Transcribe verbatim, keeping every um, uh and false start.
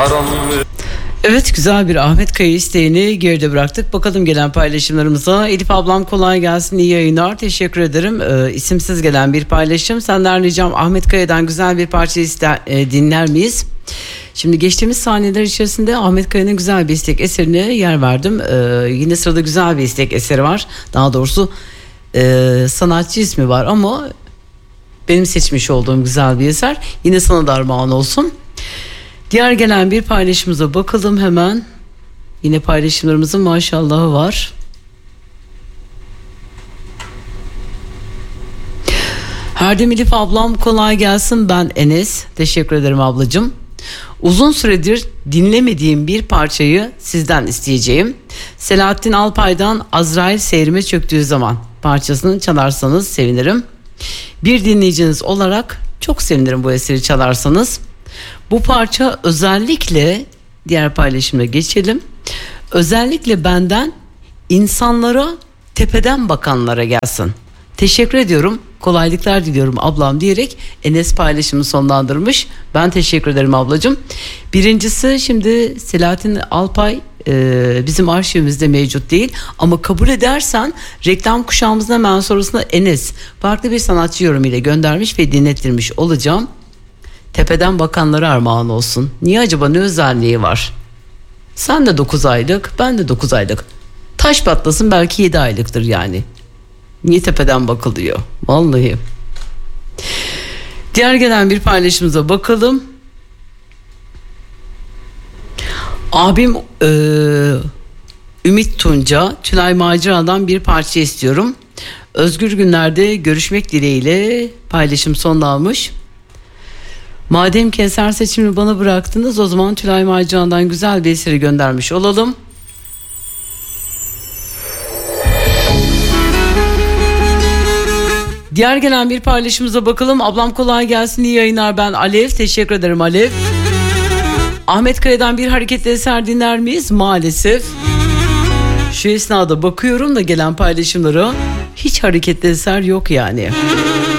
Evet, güzel bir Ahmet Kaya isteğini geride bıraktık. Bakalım gelen paylaşımlarımıza. Elif ablam kolay gelsin, iyi yayınlar, teşekkür ederim. Ee, isimsiz gelen bir paylaşım. Senden ricam Ahmet Kaya'dan güzel bir parça ister, e, dinler miyiz? Şimdi geçtiğimiz saniyeler içerisinde Ahmet Kaya'nın güzel bir istek eserine yer verdim. Ee, yine sırada güzel bir istek eseri var. Daha doğrusu e, sanatçı ismi var ama benim seçmiş olduğum güzel bir eser. Yine sana da armağan olsun. Diğer gelen bir paylaşımıza bakalım hemen. Yine paylaşımlarımızın maşallahı var. Herdem Elif ablam kolay gelsin, ben Enes. Teşekkür ederim ablacığım. Uzun süredir dinlemediğim bir parçayı sizden isteyeceğim. Selahattin Alpay'dan Azrail Seyrime Çöktüğü Zaman parçasını çalarsanız sevinirim. Bir dinleyiciniz olarak çok sevinirim bu eseri çalarsanız. Bu parça özellikle, diğer paylaşımda geçelim. Özellikle benden insanlara, tepeden bakanlara gelsin. Teşekkür ediyorum, kolaylıklar diliyorum ablam diyerek Enes paylaşımı sonlandırmış. Ben teşekkür ederim ablacığım. Birincisi, şimdi Selahattin Alpay e, bizim arşivimizde mevcut değil. Ama kabul edersen reklam kuşağımızın hemen sonrasında Enes farklı bir sanatçı yorumuyla göndermiş ve dinlettirmiş olacağım. Tepeden bakanlara armağan olsun. Niye acaba, ne özelliği var? Sen de dokuz aylık, ben de dokuz aylık. Taş patlasın belki yedi aylıktır yani. Niye tepeden bakılıyor? Vallahi. Diğer gelen bir paylaşımıza bakalım. Abim e, Ümit Tunca, Tülay Macera'dan bir parça istiyorum. Özgür günlerde görüşmek dileğiyle paylaşım sonlanmış. Madem ki eser seçimini bana bıraktınız, o zaman Tülay Macera'dan güzel bir eseri göndermiş olalım. Diğer gelen bir paylaşımıza bakalım. Ablam kolay gelsin, iyi yayınlar, ben Alev. Teşekkür ederim Alev. Ahmet Kaya'dan bir hareketli eser dinler miyiz? Maalesef. Şu esnada bakıyorum da gelen paylaşımlara hiç hareketli eser yok yani.